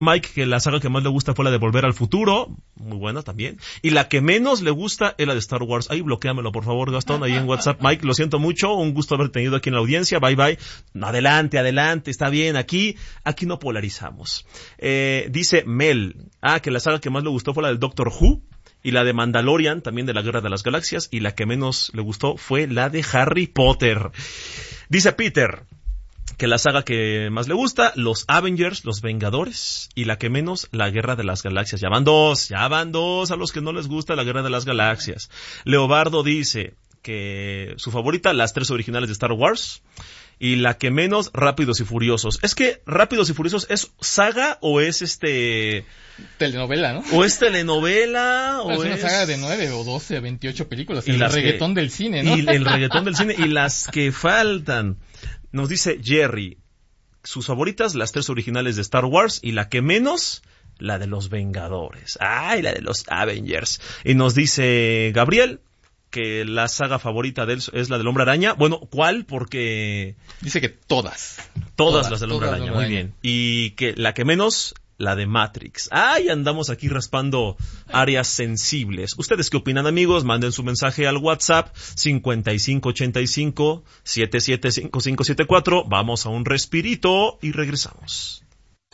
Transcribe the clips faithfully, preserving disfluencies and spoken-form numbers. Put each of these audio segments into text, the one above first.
Mike que la saga que más le gusta fue la de Volver al Futuro, muy buena también, y la que menos le gusta es la de Star Wars. Ahí bloquéamelo por favor, Gastón, ahí en WhatsApp. Mike, lo siento mucho, un gusto haber tenido aquí en la audiencia, bye bye. Adelante, adelante, está bien, aquí, aquí no polarizamos. Eh, dice Mel, ah, que la saga que más le gustó fue la del Doctor Who, y la de Mandalorian, también de la Guerra de las Galaxias, y la que menos le gustó fue la de Harry Potter. Dice Peter que la saga que más le gusta, los Avengers, los Vengadores, y la que menos, la Guerra de las Galaxias. Ya van dos, ya van dos a los que no les gusta la Guerra de las Galaxias. Leobardo dice que su favorita, las tres originales de Star Wars, y la que menos, Rápidos y Furiosos. Es que Rápidos y Furiosos es saga o es este... telenovela, ¿no? O es telenovela, o es una es... saga de nueve o doce, veintiocho películas. Y el las reggaetón que... del cine, ¿no? Y el reggaetón del cine, y las que faltan. Nos dice Jerry, sus favoritas, las tres originales de Star Wars, y la que menos, la de los Vengadores. Ay, la de los Avengers. Y nos dice Gabriel que la saga favorita de él es la del Hombre Araña. Bueno, ¿cuál? Porque... dice que todas. Todas, todas las del Hombre todas Araña, Hombre muy Araña. bien. Y que la que menos... la de Matrix. Ay, andamos aquí raspando áreas sensibles. ¿Ustedes qué opinan, amigos? Manden su mensaje al WhatsApp cincuenta y cinco ochenta y cinco setenta y siete cincuenta y cinco setenta y cuatro. Vamos a un respirito y regresamos.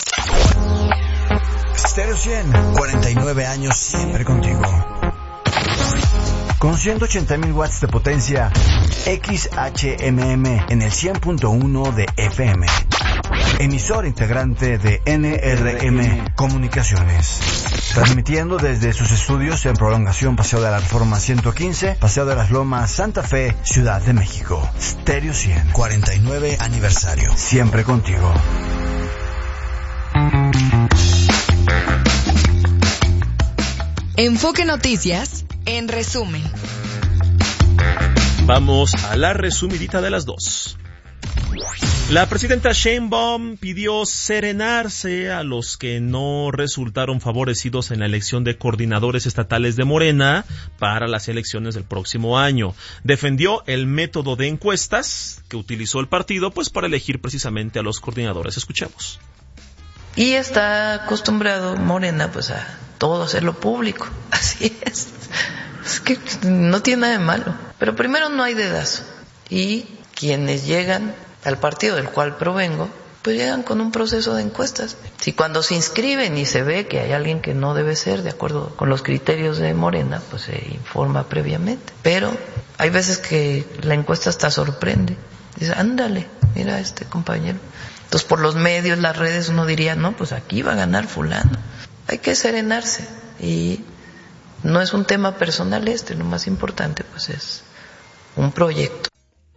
Stereo cien, cuarenta y nueve años siempre contigo. Con ciento ochenta mil watts de potencia, X H M M en el cien punto uno de F M. Emisor integrante de N R M Comunicaciones. Transmitiendo desde sus estudios en Prolongación Paseo de la Reforma ciento quince, Paseo de las Lomas, Santa Fe, Ciudad de México. Stereo cien, cuarenta y nueve aniversario. Siempre contigo. Enfoque Noticias, en resumen. Vamos a la resumidita de las dos. La presidenta Sheinbaum pidió serenarse a los que no resultaron favorecidos en la elección de coordinadores estatales de Morena para las elecciones del próximo año. Defendió el método de encuestas que utilizó el partido pues para elegir precisamente a los coordinadores. Escuchemos. Y está acostumbrado Morena pues a todo hacerlo público. Así es. Es que no tiene nada de malo. Pero primero no hay dedazo. Y quienes llegan al partido del cual provengo, pues llegan con un proceso de encuestas. Si cuando se inscriben y se ve que hay alguien que no debe ser de acuerdo con los criterios de Morena, pues se informa previamente. Pero hay veces que la encuesta hasta sorprende. Dice, ándale, mira a este compañero. Entonces por los medios, las redes, uno diría, no, pues aquí va a ganar fulano. Hay que serenarse. Y no es un tema personal este, lo más importante pues es un proyecto.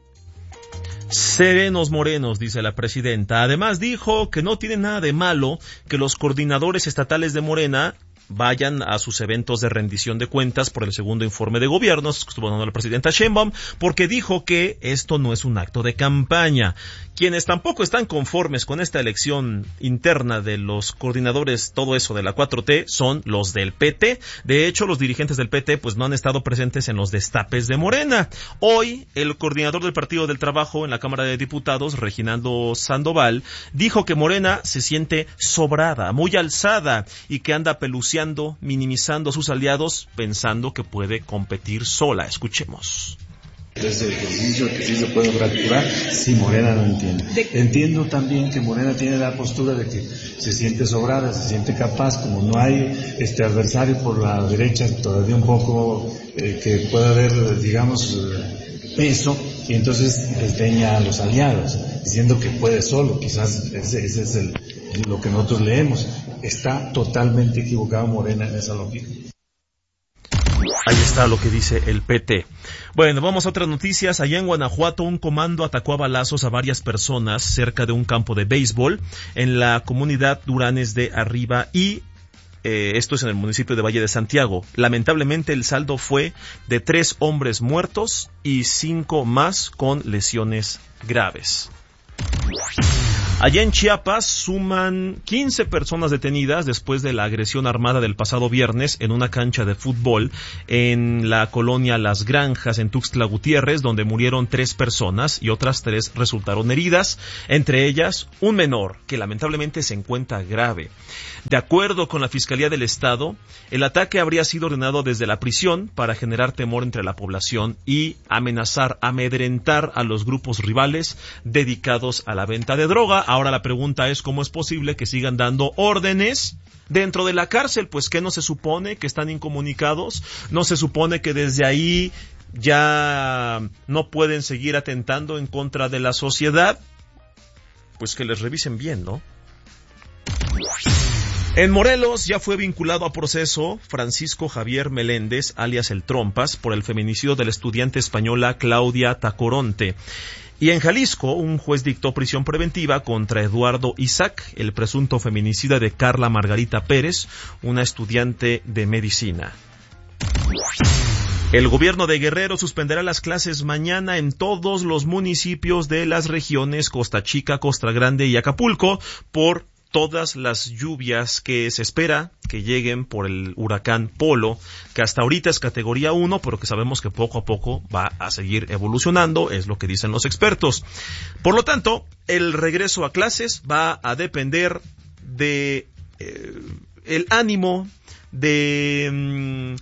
Serenos morenos, dice la presidenta. Además dijo que no tiene nada de malo que los coordinadores estatales de Morena vayan a sus eventos de rendición de cuentas por el segundo informe de gobierno, estuvo hablando la presidenta Sheinbaum, porque dijo que esto no es un acto de campaña. Quienes tampoco están conformes con esta elección interna de los coordinadores, todo eso de la cuatro T, son los del P T. De hecho, los dirigentes del P T pues no han estado presentes en los destapes de Morena. Hoy, el coordinador del Partido del Trabajo en la Cámara de Diputados, Reginaldo Sandoval, dijo que Morena se siente sobrada, muy alzada, y que anda peluceando, minimizando a sus aliados, pensando que puede competir sola. Escuchemos. Ese ejercicio que sí se puede fracturar si Morena no entiende. Entiendo también que Morena tiene la postura de que se siente sobrada, se siente capaz, como no hay este adversario por la derecha todavía un poco eh, que pueda haber, digamos, eh, peso, y entonces desdeña a los aliados, diciendo que puede solo. Quizás ese, ese es el, lo que nosotros leemos. Está totalmente equivocado Morena en esa lógica. Ahí está lo que dice el P T. Bueno, vamos a otras noticias. Allá en Guanajuato, un comando atacó a balazos a varias personas cerca de un campo de béisbol en la comunidad Duranes de Arriba y eh, esto es en el municipio de Valle de Santiago. Lamentablemente el saldo fue de tres hombres muertos y cinco más con lesiones graves. Allá en Chiapas suman quince personas detenidas después de la agresión armada del pasado viernes en una cancha de fútbol en la colonia Las Granjas en Tuxtla Gutiérrez, donde murieron tres personas y otras tres resultaron heridas, entre ellas un menor que lamentablemente se encuentra grave. De acuerdo con la Fiscalía del Estado, el ataque habría sido ordenado desde la prisión para generar temor entre la población y amenazar, amedrentar a los grupos rivales dedicados a la venta de droga. Ahora la pregunta es cómo es posible que sigan dando órdenes dentro de la cárcel, pues que no se supone que están incomunicados, no se supone que desde ahí ya no pueden seguir atentando en contra de la sociedad, pues que les revisen bien, ¿no? En Morelos ya fue vinculado a proceso Francisco Javier Meléndez, alias El Trompas, por el feminicidio de la estudiante española Claudia Tacoronte. Y en Jalisco, un juez dictó prisión preventiva contra Eduardo Isaac, el presunto feminicida de Carla Margarita Pérez, una estudiante de medicina. El gobierno de Guerrero suspenderá las clases mañana en todos los municipios de las regiones Costa Chica, Costa Grande y Acapulco por todas las lluvias que se espera que lleguen por el huracán Polo, que hasta ahorita es categoría uno, pero que sabemos que poco a poco va a seguir evolucionando, es lo que dicen los expertos. Por lo tanto, el regreso a clases va a depender de eh, el ánimo, de mmm,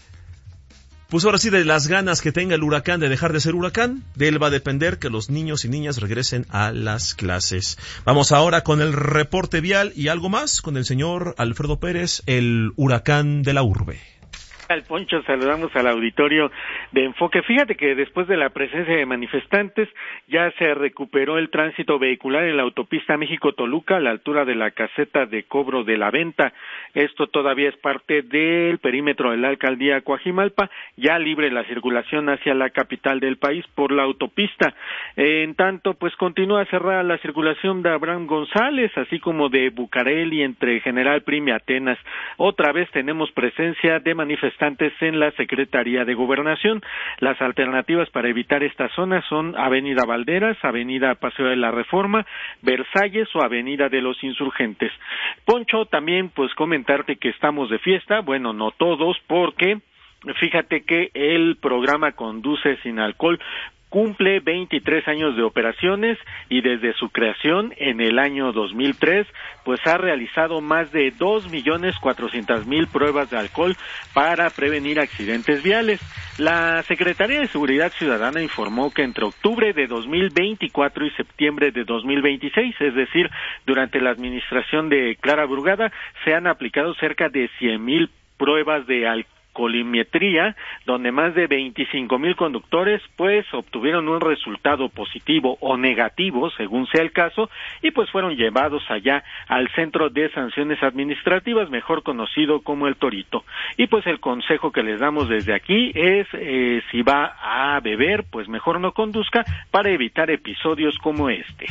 pues ahora sí, de las ganas que tenga el huracán de dejar de ser huracán. De él va a depender que los niños y niñas regresen a las clases. Vamos ahora con el reporte vial y algo más con el señor Alfredo Pérez, el huracán de la urbe. Al Poncho, saludamos al auditorio de Enfoque. Fíjate que después de la presencia de manifestantes ya se recuperó el tránsito vehicular en la autopista México-Toluca a la altura de la caseta de cobro de la venta. Esto todavía es parte del perímetro de la alcaldía Coajimalpa, ya libre la circulación hacia la capital del país por la autopista. En tanto, pues continúa cerrada la circulación de Abraham González, así como de Bucareli entre General Prim y Atenas. Otra vez tenemos presencia de manifestantes en la Secretaría de Gobernación. Las alternativas para evitar esta zona son Avenida Valderas, Avenida Paseo de la Reforma, Versalles o Avenida de los Insurgentes. Poncho, también pues comentarte que estamos de fiesta, bueno, no todos, porque fíjate que el programa Conduce Sin Alcohol cumple veintitrés años de operaciones y desde su creación en el año dos mil tres, pues ha realizado más de dos millones cuatrocientas mil pruebas de alcohol para prevenir accidentes viales. La Secretaría de Seguridad Ciudadana informó que entre octubre de dos mil veinticuatro y septiembre de dos mil veintiséis, es decir, durante la administración de Clara Brugada, se han aplicado cerca de cien mil pruebas de alcohol colimetría, donde más de veinticinco mil conductores pues obtuvieron un resultado positivo o negativo, según sea el caso, y pues fueron llevados allá al Centro de Sanciones Administrativas, mejor conocido como el Torito. Y pues el consejo que les damos desde aquí es, eh, si va a beber, pues mejor no conduzca para evitar episodios como este.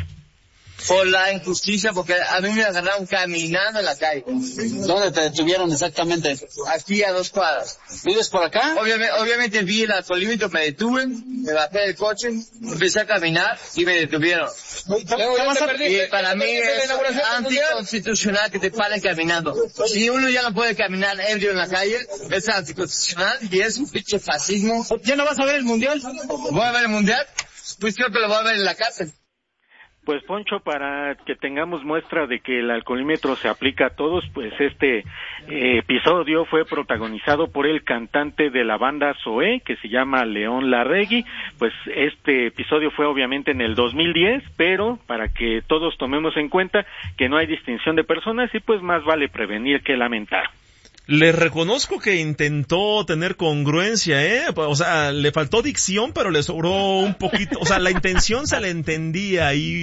Por la injusticia, porque a mí me agarraron caminando en la calle. ¿Dónde te detuvieron exactamente? Aquí a dos cuadras. ¿Vives por acá? Obviamente, obviamente vi el alcoholímetro, me detuve, me bajé del coche, empecé a caminar y me detuvieron. Luego, ya vas a perder. Y para mí es anticonstitucional que te paren caminando. Si uno ya no puede caminar ebrio en la calle, es anticonstitucional y es un pinche fascismo. ¿Ya no vas a ver el mundial? ¿Voy a ver el mundial? Pues creo que lo voy a ver en la cárcel. Pues Poncho, para que tengamos muestra de que el alcoholímetro se aplica a todos, pues este eh, episodio fue protagonizado por el cantante de la banda Zoé, que se llama León Larregui. Pues este episodio fue obviamente en el dos mil diez, pero para que todos tomemos en cuenta que no hay distinción de personas y pues más vale prevenir que lamentar. Le reconozco que intentó tener congruencia, ¿eh? O sea, le faltó dicción, pero le sobró un poquito. O sea, la intención se le entendía y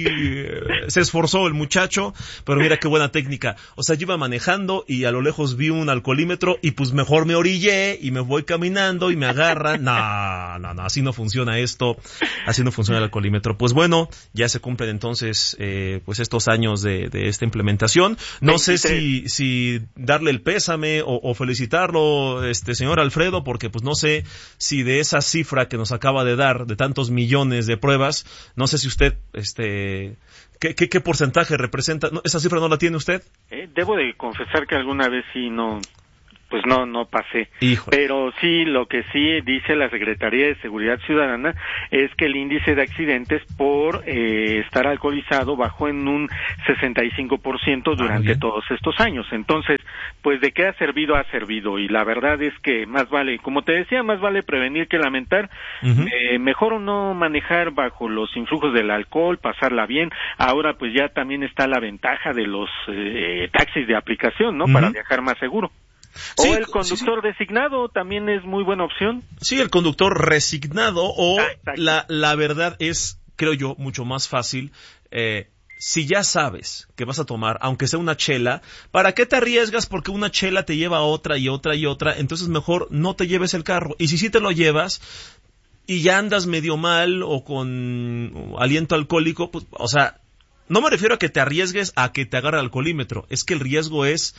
se esforzó el muchacho, pero mira qué buena técnica. O sea, yo iba manejando y a lo lejos vi un alcoholímetro y pues mejor me orillé y me voy caminando y me agarran. No, no, no, así no funciona esto. Así no funciona el alcoholímetro. Pues bueno, ya se cumplen entonces eh, pues estos años de, de esta implementación. No sé si, si darle el pésame o o, o felicitarlo, este señor Alfredo, porque pues no sé si de esa cifra que nos acaba de dar, de tantos millones de pruebas, no sé si usted, este, ¿qué, qué, qué porcentaje representa? ¿No, ¿Esa cifra no la tiene usted? Eh, debo de confesar que alguna vez sí no... pues no, no pasé. Híjole. Pero sí, lo que sí dice la Secretaría de Seguridad Ciudadana es que el índice de accidentes por eh, estar alcoholizado bajó en un sesenta y cinco por ciento durante ah, todos estos años. Entonces, pues de qué ha servido, ha servido. Y la verdad es que más vale, como te decía, más vale prevenir que lamentar. Uh-huh. Eh, mejor no manejar bajo los influjos del alcohol, pasarla bien. Ahora pues ya también está la ventaja de los eh, taxis de aplicación, ¿no? Uh-huh. Para viajar más seguro. Sí, o el conductor sí, sí. designado también es muy buena opción. Sí, el conductor resignado o ah, la, la verdad es, creo yo, mucho más fácil. Eh, si ya sabes que vas a tomar, aunque sea una chela, ¿para qué te arriesgas? Porque una chela te lleva a otra y otra y otra, entonces mejor no te lleves el carro. Y si sí te lo llevas y ya andas medio mal o con aliento alcohólico, pues, o sea, no me refiero a que te arriesgues a que te agarre el alcoholímetro, es que el riesgo es...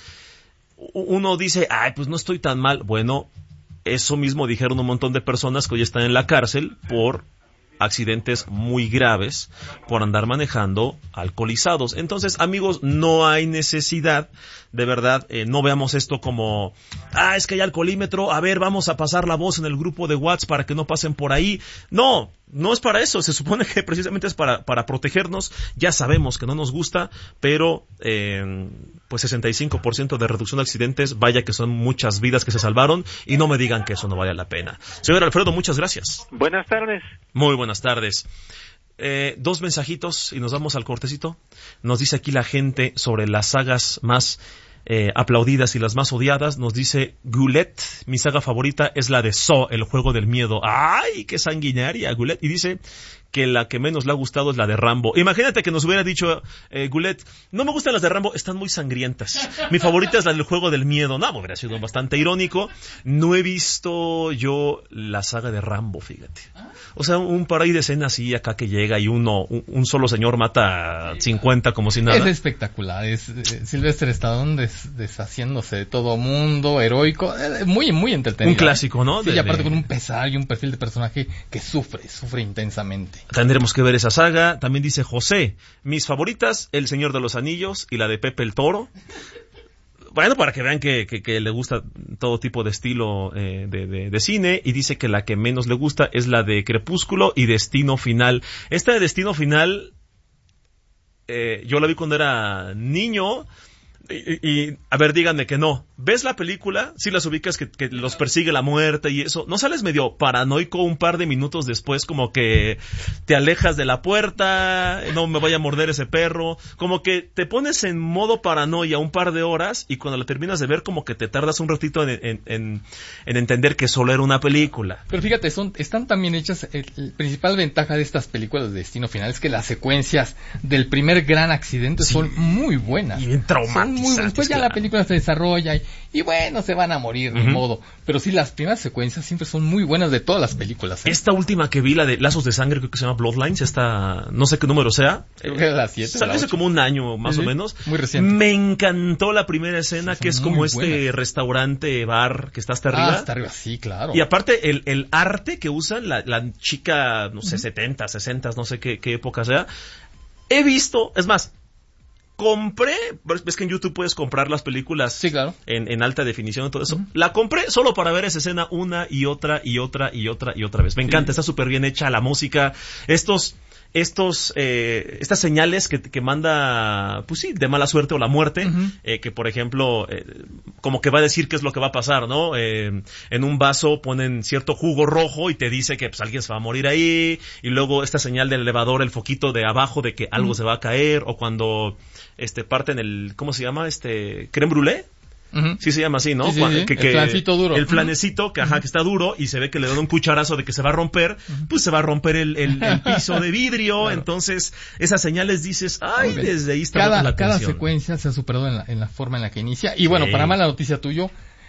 Uno dice, ay, pues no estoy tan mal. Bueno, eso mismo dijeron un montón de personas que hoy están en la cárcel por accidentes muy graves, por andar manejando alcoholizados. Entonces, amigos, no hay necesidad, de verdad, eh, no veamos esto como, ah, es que hay alcoholímetro, a ver, vamos a pasar la voz en el grupo de WhatsApp para que no pasen por ahí. No, no es para eso, se supone que precisamente es para, para protegernos. Ya sabemos que no nos gusta, pero eh, pues sesenta y cinco por ciento de reducción de accidentes, vaya que son muchas vidas que se salvaron, y no me digan que eso no vale la pena. Señor Alfredo, muchas gracias. Buenas tardes. Muy buenas tardes. Eh, dos mensajitos y nos vamos al cortecito. Nos dice aquí la gente sobre las sagas más eh, aplaudidas y las más odiadas. Nos dice Goulet, mi saga favorita es la de Saw, el juego del miedo. ¡Ay, qué sanguinaria, Goulet! Y dice que la que menos le ha gustado es la de Rambo. Imagínate que nos hubiera dicho eh, Goulet, no me gustan las de Rambo, están muy sangrientas. Mi favorita es la del juego del miedo. No, hubiera sido bastante irónico. No he visto yo la saga de Rambo, fíjate. O sea, un par ahí de escenas así acá que llega y uno, un, un solo señor mata a cincuenta como si nada. Es espectacular, es eh, Sylvester Stallone des, deshaciéndose de todo mundo, heroico, eh, muy, muy entretenido. Un clásico, ¿no? Sí, de, y aparte de... con un pesar y un perfil de personaje que sufre, sufre intensamente. Tendremos que ver esa saga. También dice José, mis favoritas, El Señor de los Anillos y la de Pepe el Toro. Bueno, para que vean que, que, que le gusta todo tipo de estilo eh, de, de, de cine. Y dice que la que menos le gusta es la de Crepúsculo y Destino Final. Esta de Destino Final, eh, yo la vi cuando era niño. Y, y, a ver, díganme que no. ¿Ves la película? Si las ubicas que, que los persigue la muerte y eso. ¿No sales medio paranoico un par de minutos después? Como que te alejas de la puerta, no me vaya a morder ese perro. Como que te pones en modo paranoia un par de horas y cuando la terminas de ver como que te tardas un ratito en, en, en, en entender que solo era una película. Pero fíjate, son están tan bien hechas. El, el principal ventaja de estas películas de Destino Final es que las secuencias del primer gran accidente sí, son muy buenas. Y bien traumáticas. Muy, después ya claro. La película se desarrolla y, y bueno, se van a morir, uh-huh. Ni modo. Pero sí, las primeras secuencias siempre son muy buenas de todas las películas, ¿eh? Esta última que vi, la de Lazos de Sangre, creo que se llama Bloodlines, esta, no sé qué número sea. Creo que era la siete. Salió hace como un año, más sí, o menos. Muy reciente. Me encantó la primera escena, sí, que es como este buenas. Restaurante, bar, que está hasta arriba. Ah, hasta arriba, sí, claro. Y aparte, el, el arte que usan, la, la chica, no sé, uh-huh. setenta, sesenta, no sé qué, qué época sea. He visto, es más, compré, ves que en YouTube puedes comprar las películas, sí, claro, en, en alta definición y todo eso. Uh-huh. La compré solo para ver esa escena una y otra y otra y otra y otra vez. Me encanta, sí. Está súper bien hecha la música, estos, estos, eh, estas señales que, que manda, pues sí, de mala suerte o la muerte, uh-huh. eh, que por ejemplo, eh, como que va a decir qué es lo que va a pasar, ¿no? Eh, en un vaso ponen cierto jugo rojo y te dice que pues alguien se va a morir ahí, y luego esta señal del elevador, el foquito de abajo de que algo uh-huh. se va a caer, o cuando este parten el, ¿cómo se llama? Este, crème brûlée. Uh-huh. Sí se llama así, ¿no? Sí, sí, sí. Que, que, el flancito duro. El flanecito, que, ajá, uh-huh. que está duro y se ve que le dan un cucharazo de que se va a romper, uh-huh. pues se va a romper el, el, el piso de vidrio. Claro. Entonces, esas señales dices, ay, desde ahí está cada, la cada atención. secuencia se ha superado en la, en la forma en la que inicia. Y bueno, sí. Para mala noticia tuyo,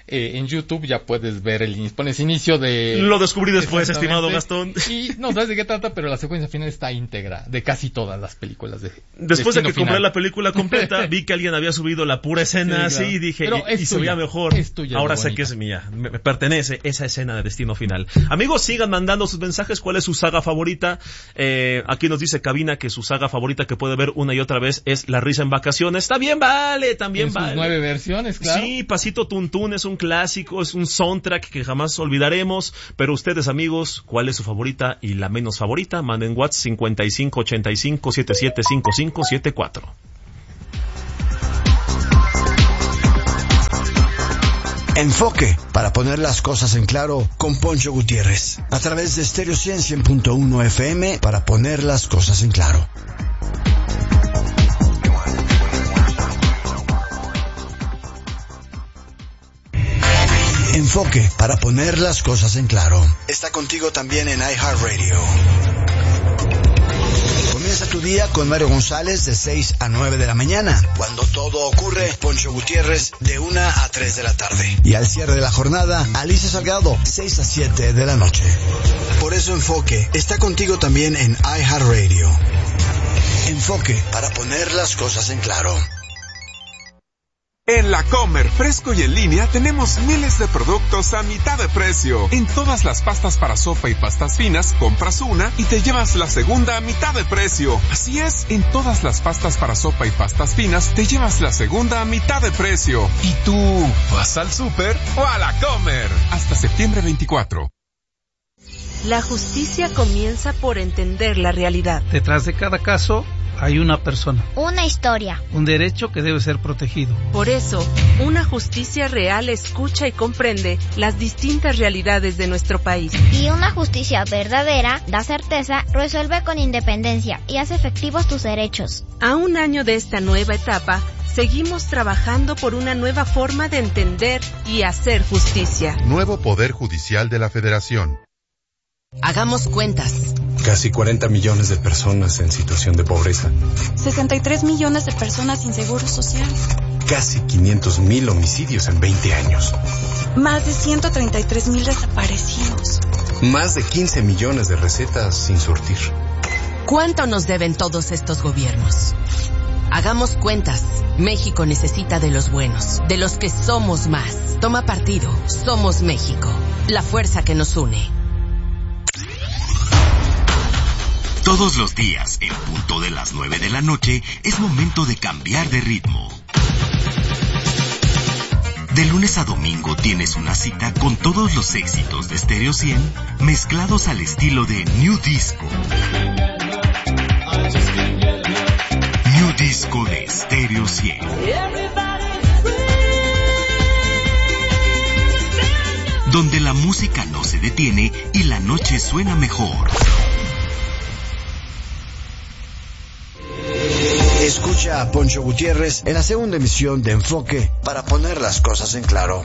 eh, en YouTube ya puedes ver el inicio, pones inicio de... Lo descubrí después, estimado Gastón. Y no sabes de qué trata, pero la secuencia final está íntegra de casi todas las películas de Después de que final. compré la película completa, vi que alguien había subido la pura escena sí, así claro. y dije, Pero y, y se veía mejor. Ahora sé bonita. que es mía, me, me pertenece esa escena de Destino Final. Amigos, sigan mandando sus mensajes, ¿cuál es su saga favorita? Eh, aquí nos dice Cabina que su saga favorita que puede ver una y otra vez es La Risa en Vacaciones. También vale, también en vale. Sus nueve versiones, claro. Sí, Pasito Tuntún es un clásico, es un soundtrack que jamás olvidaremos, pero ustedes, amigos, ¿cuál es su favorita y la menos favorita? Manden WhatsApp cincuenta y cinco ochenta y cinco setenta y siete cincuenta y cinco setenta y cuatro. Enfoque, para poner las cosas en claro, con Poncho Gutiérrez, a través de Stereo cien punto uno F M, para poner las cosas en claro. Enfoque, para poner las cosas en claro. Está contigo también en iHeartRadio. Comienza tu día con Mario González de seis a nueve de la mañana. Cuando todo ocurre, Poncho Gutiérrez de una a tres de la tarde. Y al cierre de la jornada, Alicia Salgado, seis a siete de la noche. Por eso Enfoque está contigo también en iHeartRadio. Enfoque, para poner las cosas en claro. En La Comer, fresco y en línea, tenemos miles de productos a mitad de precio. En todas las pastas para sopa y pastas finas, compras una y te llevas la segunda a mitad de precio. Así es, en todas las pastas para sopa y pastas finas, te llevas la segunda a mitad de precio. ¿Y tú, vas al súper o a La Comer? Hasta septiembre veinticuatro. La justicia comienza por entender la realidad. Detrás de cada caso hay una persona. Una historia. Un derecho que debe ser protegido. Por eso, una justicia real escucha y comprende las distintas realidades de nuestro país. Y una justicia verdadera da certeza, resuelve con independencia y hace efectivos tus derechos. A un año de esta nueva etapa, seguimos trabajando por una nueva forma de entender y hacer justicia. Nuevo Poder Judicial de la Federación. Hagamos cuentas. Casi cuarenta millones de personas en situación de pobreza. sesenta y tres millones de personas sin seguro social. Casi quinientos mil homicidios en veinte años. Más de ciento treinta y tres mil desaparecidos. Más de quince millones de recetas sin surtir. ¿Cuánto nos deben todos estos gobiernos? Hagamos cuentas. México necesita de los buenos, de los que somos más. Toma partido. Somos México. La fuerza que nos une. Todos los días, en punto de las nueve de la noche, es momento de cambiar de ritmo. De lunes a domingo tienes una cita con todos los éxitos de Stereo cien, mezclados al estilo de New Disco. New Disco de Stereo cien. Donde la música no se detiene y la noche suena mejor. Escucha a Poncho Gutiérrez en la segunda emisión de Enfoque, para poner las cosas en claro.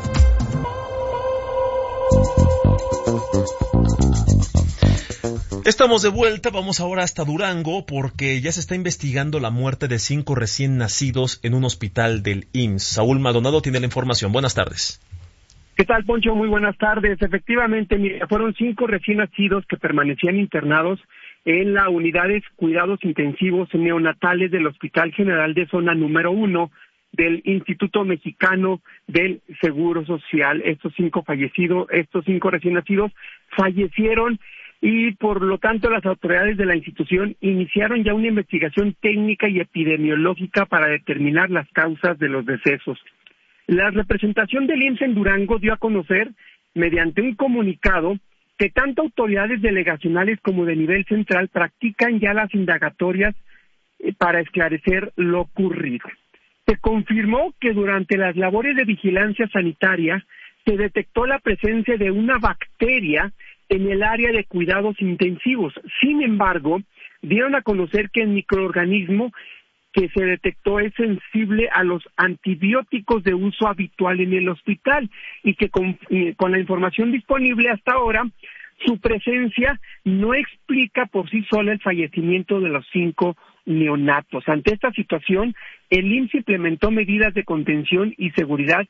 Estamos de vuelta, vamos ahora hasta Durango porque ya se está investigando la muerte de cinco recién nacidos en un hospital del I M S S. Saúl Maldonado tiene la información. Buenas tardes. ¿Qué tal, Poncho? Muy buenas tardes. Efectivamente, mira, fueron cinco recién nacidos que permanecían internados en la unidad de cuidados intensivos neonatales del Hospital General de Zona número uno del Instituto Mexicano del Seguro Social. Estos cinco fallecidos, estos cinco recién nacidos fallecieron y por lo tanto las autoridades de la institución iniciaron ya una investigación técnica y epidemiológica para determinar las causas de los decesos. La representación del I M S S en Durango dio a conocer, mediante un comunicado, que tanto autoridades delegacionales como de nivel central practican ya las indagatorias para esclarecer lo ocurrido. Se confirmó que durante las labores de vigilancia sanitaria se detectó la presencia de una bacteria en el área de cuidados intensivos. Sin embargo, dieron a conocer que el microorganismo que se detectó es sensible a los antibióticos de uso habitual en el hospital y que con, eh, con la información disponible hasta ahora, su presencia no explica por sí sola el fallecimiento de los cinco neonatos. Ante esta situación, el I M S S implementó medidas de contención y seguridad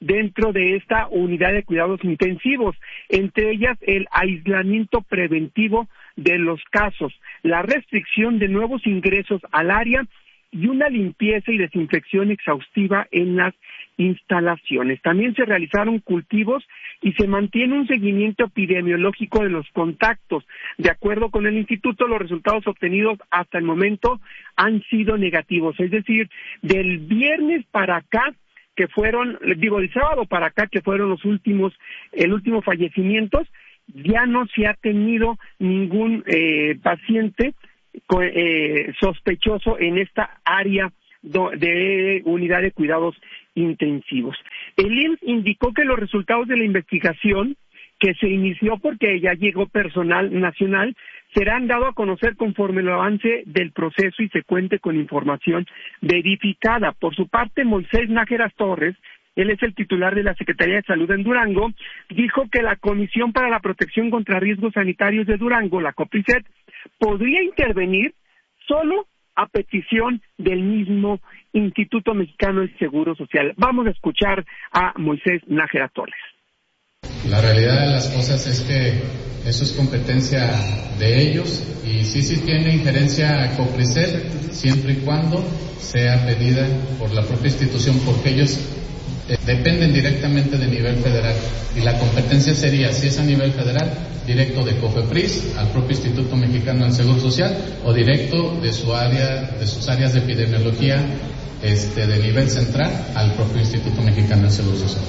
dentro de esta unidad de cuidados intensivos, entre ellas el aislamiento preventivo de los casos, la restricción de nuevos ingresos al área y una limpieza y desinfección exhaustiva en las instalaciones. También se realizaron cultivos y se mantiene un seguimiento epidemiológico de los contactos. De acuerdo con el instituto, los resultados obtenidos hasta el momento han sido negativos, es decir, del viernes para acá, que fueron, digo, el sábado para acá, que fueron los últimos, el último fallecimientos, ya no se ha tenido ningún eh, paciente eh, sospechoso en esta área de unidad de cuidados intensivos. El I M S S indicó que los resultados de la investigación, que se inició porque ya llegó personal nacional, serán dados a conocer conforme el avance del proceso y se cuente con información verificada. Por su parte, Moisés Nájera Torres, él es el titular de la Secretaría de Salud en Durango, dijo que la Comisión para la Protección contra Riesgos Sanitarios de Durango, la COPRISET, podría intervenir solo a petición del mismo Instituto Mexicano del Seguro Social. Vamos a escuchar a Moisés Nájera Torres. La realidad de las cosas es que eso es competencia de ellos y sí, sí tiene injerencia COPRISET siempre y cuando sea pedida por la propia institución, porque ellos eh, dependen directamente de nivel federal y la competencia sería, si es a nivel federal, directo de COFEPRIS al propio Instituto Mexicano del Seguro Social o directo de su área, de sus áreas de epidemiología este, de nivel central al propio Instituto Mexicano del Seguro Social.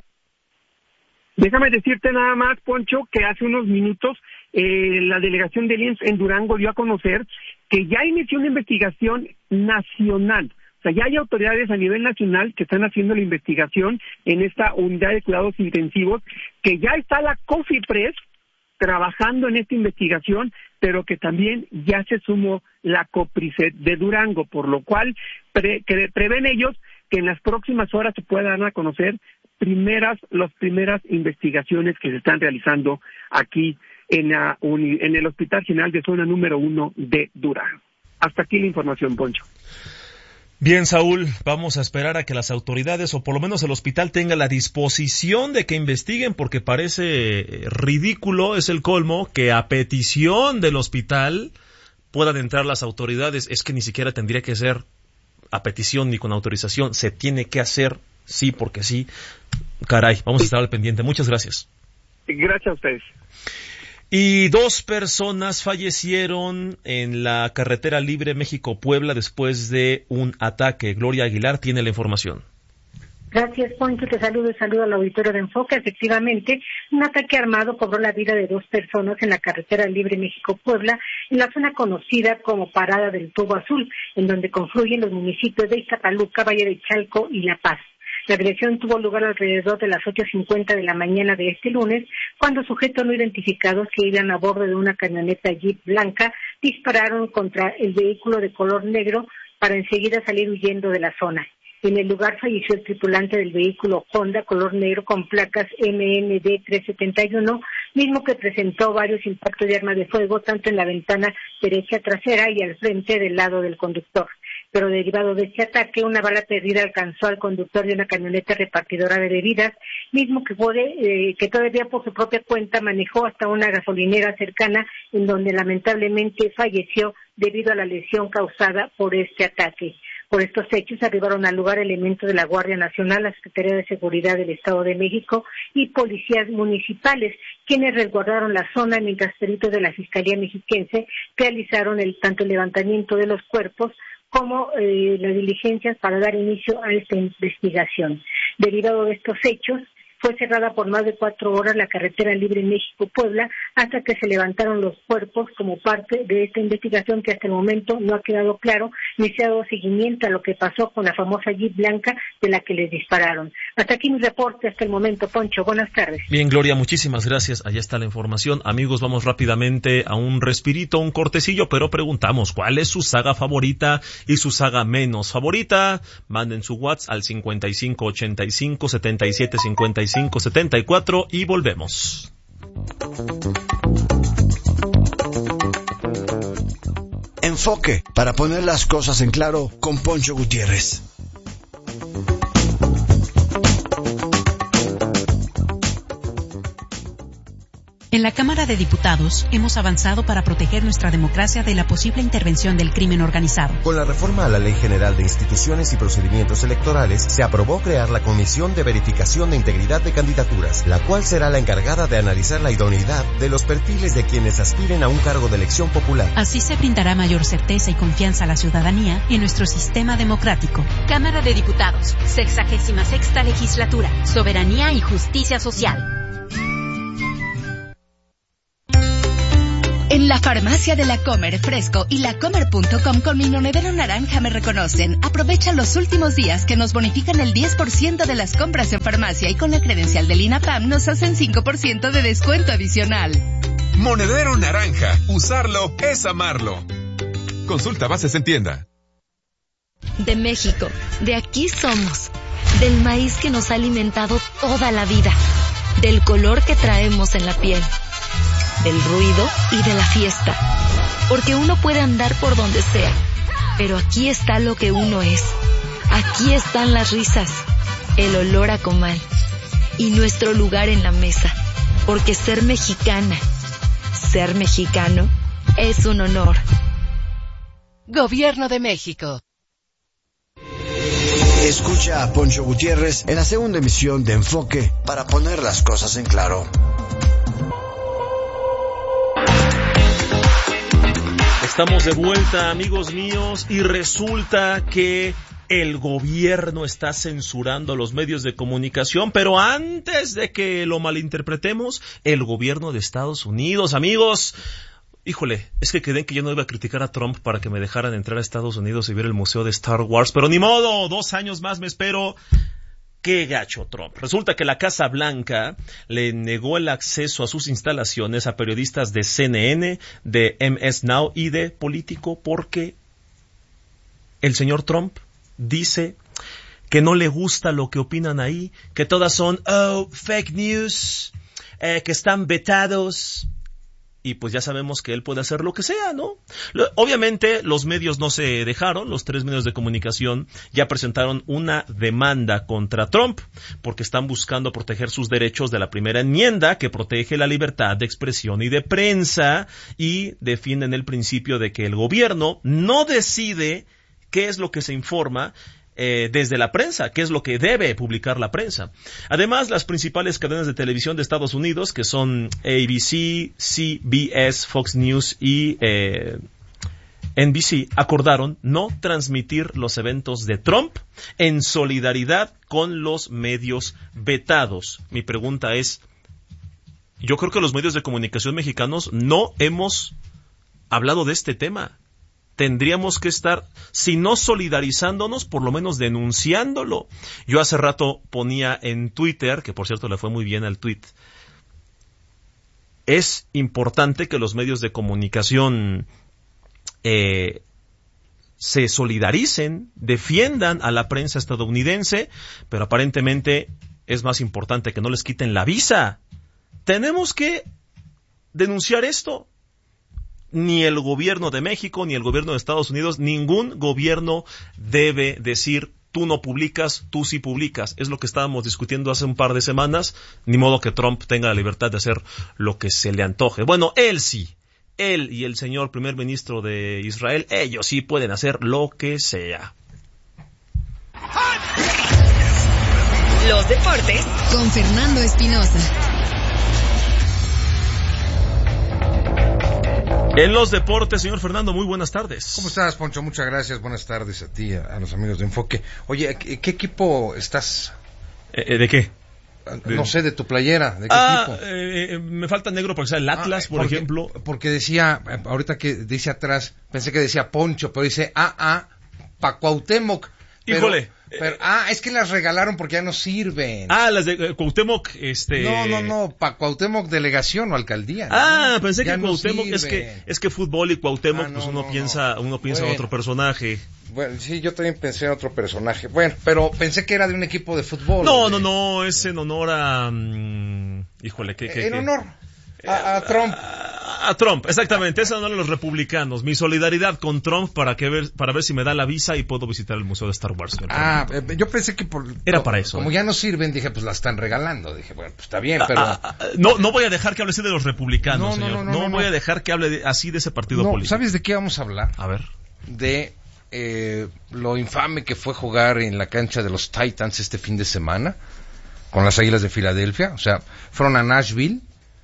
Déjame decirte nada más, Poncho, que hace unos minutos eh, la delegación del I M S S en Durango dio a conocer que ya inició una investigación nacional. O sea, ya hay autoridades a nivel nacional que están haciendo la investigación en esta unidad de cuidados intensivos, que ya está la COFEPRIS trabajando en esta investigación, pero que también ya se sumó la COPRISET de Durango, por lo cual pre, que prevén ellos que en las próximas horas se puedan dar a conocer primeras, las primeras investigaciones que se están realizando aquí en, la, en el Hospital General de Zona número uno de Durango. Hasta aquí la información, Poncho. Bien, Saúl, vamos a esperar a que las autoridades o por lo menos el hospital tenga la disposición de que investiguen, porque parece ridículo, es el colmo, que a petición del hospital puedan entrar las autoridades. Es que ni siquiera tendría que ser a petición ni con autorización, se tiene que hacer sí porque sí. Caray, vamos a estar al pendiente. Muchas gracias. Gracias a ustedes. Y dos personas fallecieron en la carretera libre México-Puebla después de un ataque. Gloria Aguilar tiene la información. Gracias, Poncho. Te saludo y saludo al auditorio de Enfoque. Efectivamente, un ataque armado cobró la vida de dos personas en la carretera libre México-Puebla, en la zona conocida como Parada del Tubo Azul, en donde confluyen los municipios de Iztapaluca, Valle de Chalco y La Paz. La agresión tuvo lugar alrededor de las ocho cincuenta de la mañana de este lunes, cuando sujetos no identificados que iban a bordo de una camioneta Jeep blanca dispararon contra el vehículo de color negro para enseguida salir huyendo de la zona. En el lugar falleció el tripulante del vehículo Honda color negro con placas M N D trescientos setenta y uno, mismo que presentó varios impactos de arma de fuego tanto en la ventana derecha trasera y al frente del lado del conductor. Pero derivado de este ataque, una bala perdida alcanzó al conductor de una camioneta repartidora de bebidas, mismo que, puede, eh, que todavía por su propia cuenta manejó hasta una gasolinera cercana, en donde lamentablemente falleció debido a la lesión causada por este ataque. Por estos hechos arribaron al lugar elementos de la Guardia Nacional, la Secretaría de Seguridad del Estado de México y policías municipales, quienes resguardaron la zona mientras peritos de la Fiscalía Mexiquense realizaron el tanto el levantamiento de los cuerpos como eh, las diligencias para dar inicio a esta investigación. Derivado de estos hechos, fue cerrada por más de cuatro horas la carretera libre México-Puebla hasta que se levantaron los cuerpos como parte de esta investigación que hasta el momento no ha quedado claro ni se ha dado seguimiento a lo que pasó con la famosa Jeep blanca de la que les dispararon. Hasta aquí mi reporte hasta el momento, Poncho. Buenas tardes. Bien, Gloria, muchísimas gracias. Allá está la información. Amigos, vamos rápidamente a un respirito, un cortecillo, pero preguntamos, ¿cuál es su saga favorita y su saga menos favorita? Manden su WhatsApp al cincuenta y cinco ochenta y cinco setenta y siete cincuenta y cinco setenta y cuatro y volvemos. Enfoque, para poner las cosas en claro, con Poncho Gutiérrez. En la Cámara de Diputados hemos avanzado para proteger nuestra democracia de la posible intervención del crimen organizado. Con la reforma a la Ley General de Instituciones y Procedimientos Electorales, se aprobó crear la Comisión de Verificación de Integridad de Candidaturas, la cual será la encargada de analizar la idoneidad de los perfiles de quienes aspiren a un cargo de elección popular. Así se brindará mayor certeza y confianza a la ciudadanía en nuestro sistema democrático. Cámara de Diputados, sexagésima sexta legislatura, soberanía y justicia social. En la farmacia de La Comer Fresco y lacomer punto com con mi monedero naranja me reconocen. Aprovecha los últimos días que nos bonifican el diez por ciento de las compras en farmacia y con la credencial del INAPAM nos hacen cinco por ciento de descuento adicional. Monedero naranja. Usarlo es amarlo. Consulta bases en tienda. De México, de aquí somos. Del maíz que nos ha alimentado toda la vida. Del color que traemos en la piel. Del ruido y de la fiesta. Porque uno puede andar por donde sea, pero aquí está lo que uno es. Aquí están las risas, el olor a comal y nuestro lugar en la mesa. Porque ser mexicana, ser mexicano, es un honor. Gobierno de México. Escucha a Poncho Gutiérrez en la segunda emisión de Enfoque para poner las cosas en claro. Estamos de vuelta, amigos míos, y resulta que el gobierno está censurando los medios de comunicación, pero antes de que lo malinterpretemos, el gobierno de Estados Unidos, amigos, híjole, es que quedé que yo no iba a criticar a Trump para que me dejaran entrar a Estados Unidos y ver el museo de Star Wars, pero ni modo, dos años más me espero. ¡Qué gacho Trump! Resulta que la Casa Blanca le negó el acceso a sus instalaciones a periodistas de C N N, de M S Now y de Político porque el señor Trump dice que no le gusta lo que opinan ahí, que todas son, oh, fake news, eh, que están vetados. Y pues ya sabemos que él puede hacer lo que sea, ¿no? Obviamente los medios no se dejaron, los tres medios de comunicación ya presentaron una demanda contra Trump porque están buscando proteger sus derechos de la primera enmienda que protege la libertad de expresión y de prensa y defienden el principio de que el gobierno no decide qué es lo que se informa Eh, desde la prensa, que es lo que debe publicar la prensa. Además, las principales cadenas de televisión de Estados Unidos, que son A B C, C B S, Fox News y eh, N B C, acordaron no transmitir los eventos de Trump en solidaridad con los medios vetados. Mi pregunta es, yo creo que los medios de comunicación mexicanos no hemos hablado de este tema. Tendríamos que estar, si no solidarizándonos, por lo menos denunciándolo. Yo hace rato ponía en Twitter, que por cierto le fue muy bien al tweet, es importante que los medios de comunicación eh, se solidaricen, defiendan a la prensa estadounidense, pero aparentemente es más importante que no les quiten la visa. Tenemos que denunciar esto. Ni el gobierno de México, ni el gobierno de Estados Unidos, ningún gobierno debe decir, tú no publicas, tú sí publicas. Es lo que estábamos discutiendo hace un par de semanas, ni modo que Trump tenga la libertad de hacer lo que se le antoje. Bueno, él sí, él y el señor primer ministro de Israel, ellos sí pueden hacer lo que sea. Los deportes con Fernando Espinosa. En los deportes, señor Fernando, muy buenas tardes. ¿Cómo estás, Poncho? Muchas gracias. Buenas tardes a ti, a, a los amigos de Enfoque. Oye, ¿qué, qué equipo estás? Eh, ¿De qué? No sé, de tu playera. ¿De qué ah, equipo? Eh, me falta negro para que sea el Atlas, ah, por porque, ejemplo. Porque decía, ahorita que dice atrás, pensé que decía Poncho, pero dice A A pa' Cuauhtémoc. Pero, Híjole. Pero, ah, es que las regalaron porque ya no sirven. Ah, las de eh, Cuauhtémoc, este... No, no, no, pa' Cuauhtémoc delegación o alcaldía. Ah, ¿no? pensé ya que Cuauhtémoc, no es que es que fútbol y Cuauhtémoc, ah, no, pues uno no, piensa, no. uno piensa bueno, en otro personaje. Bueno, sí, yo también pensé en otro personaje. Bueno, pero pensé que era de un equipo de fútbol. No, de... no, no, es en honor a... Um, híjole, ¿qué, qué, En qué? honor a, a Trump. A, a Trump, exactamente, esa no eran los republicanos. Mi solidaridad con Trump para que ver, para ver si me da la visa y puedo visitar el museo de Star Wars. Ah, eh, yo pensé que por era para eso. Como eh. ya no sirven, dije, pues la están regalando. Dije, bueno, pues está bien, pero ah, ah, no, no voy a dejar que hable así de los republicanos, no, señor. No, no, no, no, no voy no. a dejar que hable de, así de ese partido no, político. ¿Sabes de qué vamos a hablar? A ver. De eh, lo infame que fue jugar en la cancha de los Titans este fin de semana con las Águilas de Filadelfia. O sea, fueron a Nashville,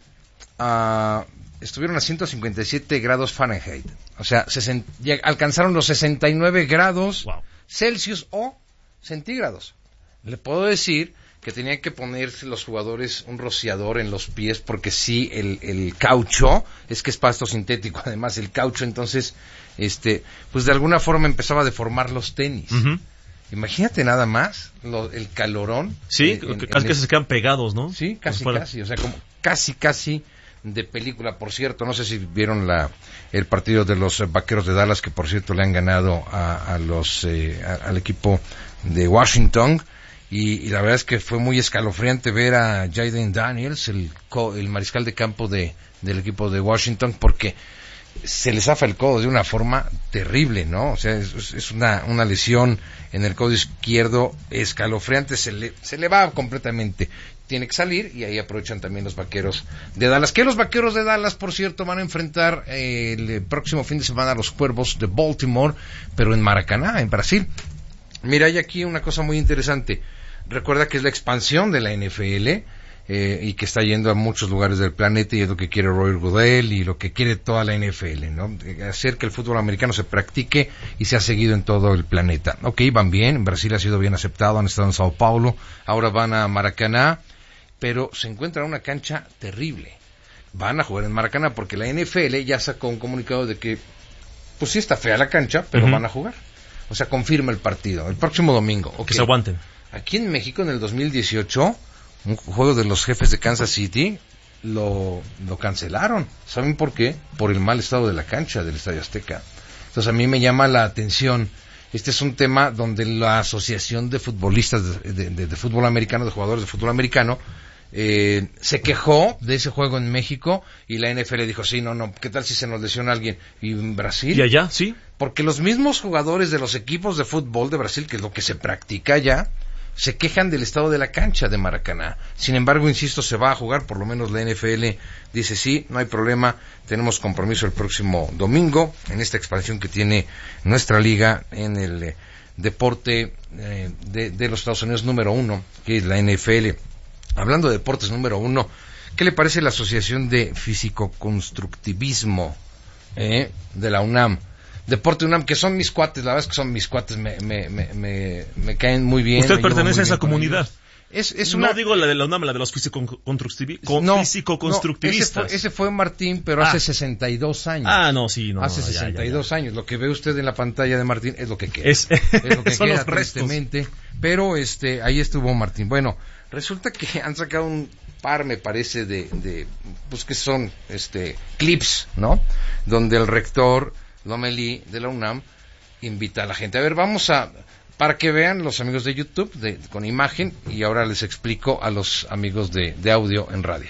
uh, estuvieron a ciento cincuenta y siete grados Fahrenheit. O sea, sesenta, alcanzaron los sesenta y nueve grados wow. Celsius o centígrados. Le puedo decir que tenían que ponerse los jugadores un rociador en los pies porque sí, el, el caucho, es que es pasto sintético, además el caucho, entonces, este, pues de alguna forma empezaba a deformar los tenis. Uh-huh. Imagínate nada más lo, el calorón. Sí, en, que en casi el, se quedan pegados, ¿no? Sí, casi, casi, o sea, como casi, casi de película. Por cierto, no sé si vieron la el partido de los Vaqueros de Dallas, que por cierto le han ganado a, a los eh, a, al equipo de Washington. Y, y la verdad es que fue muy escalofriante ver a Jayden Daniels, el, co, el mariscal de campo de, del equipo de Washington, porque se le zafa el codo de una forma terrible, ¿no? O sea, es, es una, una lesión en el codo izquierdo escalofriante, se le, se le va completamente. Tiene que salir y ahí aprovechan también los Vaqueros de Dallas. Que los Vaqueros de Dallas, por cierto, van a enfrentar eh, el próximo fin de semana a los Cuervos de Baltimore, pero en Maracaná, en Brasil. Mira, hay aquí una cosa muy interesante. Recuerda que es la expansión de la N F L eh, y que está yendo a muchos lugares del planeta y es lo que quiere Roy Goodell y lo que quiere toda la N F L, ¿no? Hacer que el fútbol americano se practique y se ha seguido en todo el planeta. Ok, van bien, en Brasil ha sido bien aceptado, han estado en Sao Paulo, ahora van a Maracaná, pero se encuentra una cancha terrible. Van a jugar en Maracaná porque la N F L ya sacó un comunicado de que, pues sí está fea la cancha, pero uh-huh. van a jugar. O sea, confirma el partido, el próximo domingo. Okay. Que se aguanten. Aquí en México, en el dos mil dieciocho, un juego de los Jefes de Kansas City, lo, lo cancelaron. ¿Saben por qué? Por el mal estado de la cancha del Estadio Azteca. Entonces a mí me llama la atención. Este es un tema donde la Asociación de Futbolistas de, de, de, de Fútbol Americano, de jugadores de fútbol americano, eh, se quejó de ese juego en México y la N F L dijo, sí, no, no, ¿qué tal si se nos lesiona alguien? ¿Y en Brasil? ¿Y allá? Sí. Porque los mismos jugadores de los equipos de fútbol de Brasil, que es lo que se practica allá, se quejan del estado de la cancha de Maracaná. Sin embargo, insisto, se va a jugar, por lo menos la N F L dice sí, no hay problema, tenemos compromiso el próximo domingo en esta expansión que tiene nuestra liga en el eh, deporte eh, de, de los Estados Unidos número uno, que es la N F L. Hablando de deportes número uno, ¿qué le parece la Asociación de Físico-Constructivismo eh, de la UNAM? Deporte UNAM, que son mis cuates, la verdad es que son mis cuates, me, me, me, me, me caen muy bien. ¿Usted pertenece a esa comunidad? Es, es una... No digo la de la UNAM, la de los físico-constructivistas. No, físico-constructivistas. No, ese, fue, ese fue Martín, pero ah. hace sesenta y dos años. Ah, no, sí, no. Hace no, sesenta y dos ya, ya, ya. años. Lo que ve usted en la pantalla de Martín es lo que queda. Es, es lo que son queda, los restos. tristemente. Pero este, ahí estuvo Martín. Bueno, resulta que han sacado un par, me parece, de, de pues que son este clips, ¿no? Donde el rector Lomelí de la UNAM invita a la gente. A ver, vamos a, para que vean los amigos de YouTube de, con imagen, y ahora les explico a los amigos de, de audio en radio.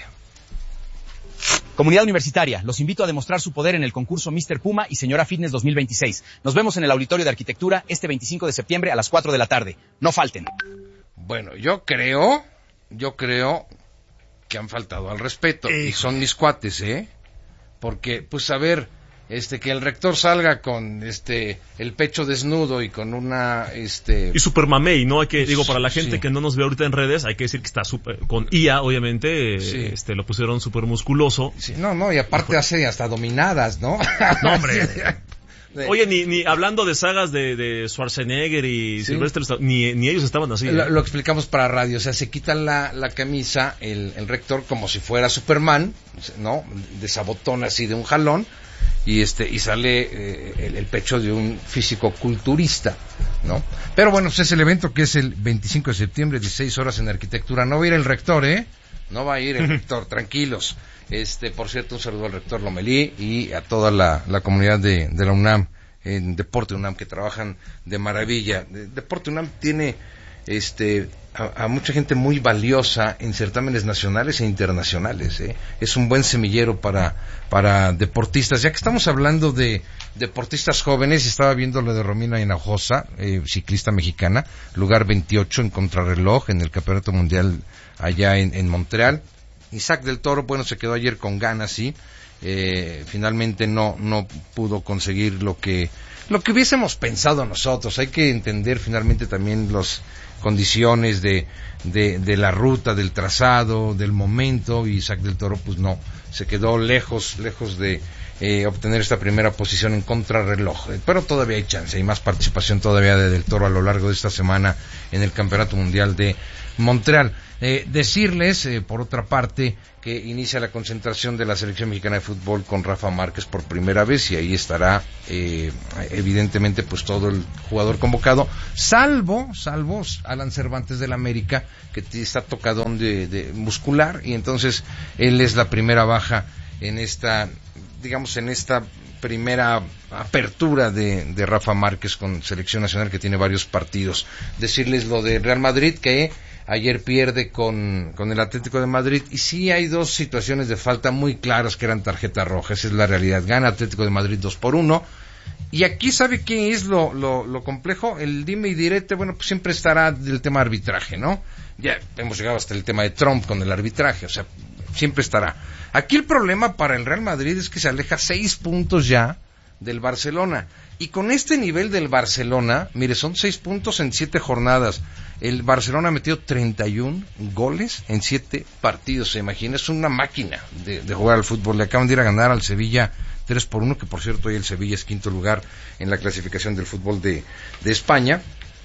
Comunidad universitaria, los invito a demostrar su poder en el concurso míster Puma y Señora Fitness dos mil veintiséis. Nos vemos en el Auditorio de Arquitectura este veinticinco de septiembre a las cuatro de la tarde. No falten. Bueno, yo creo, yo creo que han faltado al respeto, eh. y son mis cuates, ¿eh? Porque, pues, a ver, este, que el rector salga con, este, el pecho desnudo y con una, este... Y super mamey, ¿no? Hay que, digo, para la gente sí. que no nos ve ahorita en redes, hay que decir que está super, con I A, obviamente, sí. este, lo pusieron súper musculoso. Sí, no, no, y aparte Hijo. hace hasta dominadas, ¿no? No, hombre. Oye, ni, ni hablando de sagas de, de Schwarzenegger y ¿sí? Sylvester, ni, ni ellos estaban así. Lo, ¿eh? lo explicamos para radio, o sea, se quita la, la camisa, el, el rector, como si fuera Superman, ¿no? Desabotona así de un jalón, y este, y sale eh, el, el pecho de un físico culturista, ¿no? Pero bueno, pues es el evento que es el veinticinco de septiembre, dieciséis horas en arquitectura. No va a ir el rector, ¿eh? No va a ir el rector, tranquilos. Este, por cierto, un saludo al rector Lomelí y a toda la, la comunidad de, de la UNAM, en Deporte UNAM, que trabajan de maravilla. Deporte UNAM tiene este a, a mucha gente muy valiosa en certámenes nacionales e internacionales, ¿eh? Es un buen semillero para para deportistas. Ya que estamos hablando de deportistas jóvenes, estaba viendo lo de Romina Hinojosa, eh, ciclista mexicana, lugar veintiocho en contrarreloj en el Campeonato Mundial allá en, en Montreal. Isaac del Toro, bueno, se quedó ayer con ganas, sí, eh, finalmente no no pudo conseguir lo que lo que hubiésemos pensado nosotros. Hay que entender finalmente también las condiciones de, de de la ruta, del trazado, del momento, y Isaac del Toro pues no, se quedó lejos lejos de eh, obtener esta primera posición en contrarreloj, eh, pero todavía hay chance, hay más participación todavía de del Toro a lo largo de esta semana en el Campeonato Mundial de Montreal. Eh, decirles, eh, por otra parte, que inicia la concentración de la Selección Mexicana de Fútbol con Rafa Márquez por primera vez, y ahí estará eh, evidentemente pues todo el jugador convocado, salvo salvo Alan Cervantes del América, que está tocadón de, de muscular, y entonces él es la primera baja en esta, digamos, en esta primera apertura de, de Rafa Márquez con Selección Nacional, que tiene varios partidos. Decirles lo de Real Madrid, que ayer pierde con, con el Atlético de Madrid, y sí hay dos situaciones de falta muy claras que eran tarjeta roja, esa es la realidad. Gana Atlético de Madrid dos por uno, y aquí ¿sabe qué es lo, lo, lo complejo? El dime y direte, bueno, pues siempre estará del tema arbitraje, ¿no? Ya hemos llegado hasta el tema de Trump con el arbitraje, o sea, siempre estará. Aquí el problema para el Real Madrid es que se aleja seis puntos ya del Barcelona, y con este nivel del Barcelona, mire, son seis puntos en siete jornadas. El Barcelona ha metido treinta y uno goles en siete partidos, se imagina, es una máquina de, de jugar al fútbol. Le acaban de ir a ganar al Sevilla tres por uno, que por cierto hoy el Sevilla es quinto lugar en la clasificación del fútbol de, de España,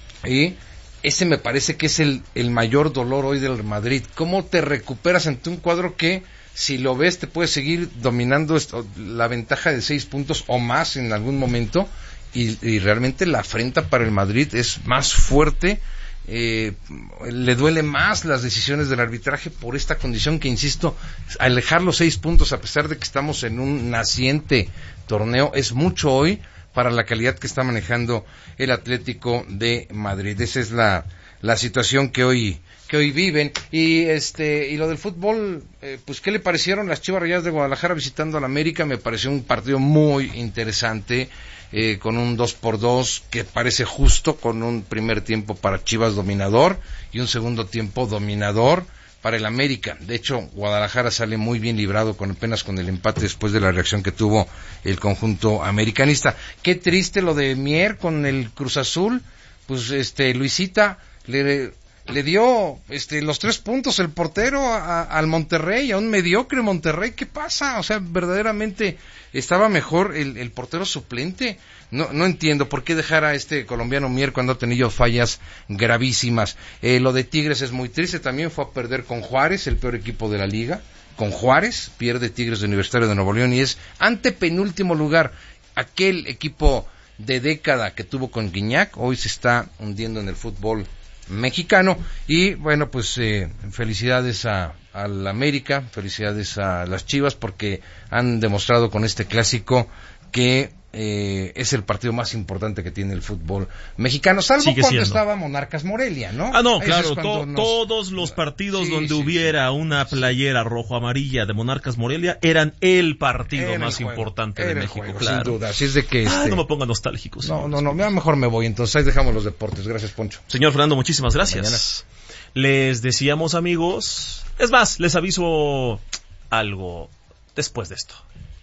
y ese me parece que es el, el mayor dolor hoy del Madrid. ¿Cómo te recuperas ante un cuadro que, si lo ves, te puede seguir dominando esto, la ventaja de seis puntos o más en algún momento, y, y realmente la afrenta para el Madrid es más fuerte? Eh, le duele más las decisiones del arbitraje por esta condición que, insisto, alejar los seis puntos a pesar de que estamos en un naciente torneo es mucho hoy para la calidad que está manejando el Atlético de Madrid. Esa es la, la situación que hoy que hoy viven. Y este y lo del fútbol, eh, pues ¿qué le parecieron las Chivas Rayadas de Guadalajara visitando al América? Me pareció un partido muy interesante, eh, con un dos por dos que parece justo, con un primer tiempo para Chivas dominador y un segundo tiempo dominador para el América. De hecho, Guadalajara sale muy bien librado con apenas con el empate después de la reacción que tuvo el conjunto americanista. Qué triste lo de Mier con el Cruz Azul. Pues este Luisita le le dio este los tres puntos el portero a, a, al Monterrey, a un mediocre Monterrey. ¿Qué pasa? O sea, verdaderamente estaba mejor el, el portero suplente. No, no entiendo por qué dejar a este colombiano Mier cuando ha tenido fallas gravísimas. Eh, lo de Tigres es muy triste, también fue a perder con Juárez, el peor equipo de la liga. Con Juárez, pierde Tigres de Universitario de Nuevo León y es antepenúltimo lugar. Aquel equipo de década que tuvo con Guiñac, hoy se está hundiendo en el fútbol mexicano. Y bueno, pues eh, felicidades a al América, felicidades a las Chivas, porque han demostrado con este clásico que eh, es el partido más importante que tiene el fútbol mexicano, salvo Sigue cuando siendo. estaba Monarcas Morelia, ¿no? Ah, no, Ese claro, es cuando to- nos... todos los partidos Sí, donde sí, hubiera sí. una playera rojo-amarilla de Monarcas Morelia eran el partido Era el más juego, importante era de el México, juego, claro. sin duda. Así es de que Ah, este... no me ponga nostálgico. No, señor. no, no, ya mejor me voy, entonces ahí dejamos los deportes. Gracias, Poncho. Señor Fernando, muchísimas gracias. Mañana. Les decíamos, amigos, es más, les aviso algo después de esto.